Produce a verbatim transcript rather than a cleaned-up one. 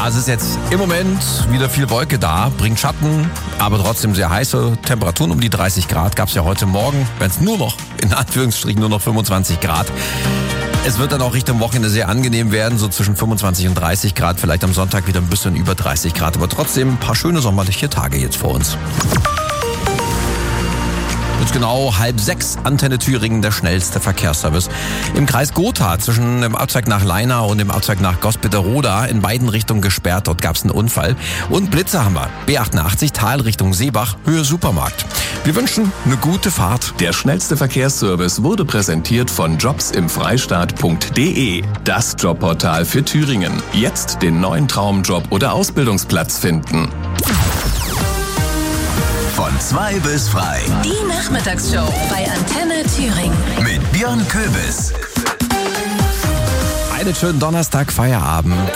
Ja, es ist jetzt im Moment wieder viel Wolke da, bringt Schatten, aber trotzdem sehr heiße Temperaturen um die dreißig Grad. Gab es ja heute Morgen, wenn es nur noch, in Anführungsstrichen, nur noch fünfundzwanzig Grad. Es wird dann auch Richtung Wochenende sehr angenehm werden, so zwischen fünfundzwanzig und dreißig Grad, vielleicht am Sonntag wieder ein bisschen über dreißig Grad, aber trotzdem ein paar schöne sommerliche Tage jetzt vor uns. Jetzt genau halb sechs, Antenne Thüringen, der schnellste Verkehrsservice. Im Kreis Gotha zwischen dem Abzweig nach Leinau und dem Abzweig nach Gospitteroda in beiden Richtungen gesperrt. Dort gab es einen Unfall. Und Blitzer haben wir. B achtundachtzig Tal Richtung Seebach, Höhe Supermarkt. Wir wünschen eine gute Fahrt. Der schnellste Verkehrsservice wurde präsentiert von jobs im freistaat punkt de. Das Jobportal für Thüringen. Jetzt den neuen Traumjob oder Ausbildungsplatz finden. Von zwei bis frei. Die Nachmittagsshow bei Antenne Thüringen. Mit Björn Köbis. Einen schönen Donnerstag, Feierabend.